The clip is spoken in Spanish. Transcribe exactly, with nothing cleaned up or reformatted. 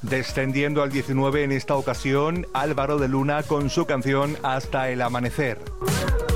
Descendiendo al diecinueve en esta ocasión, Álvaro de Luna con su canción Hasta el amanecer.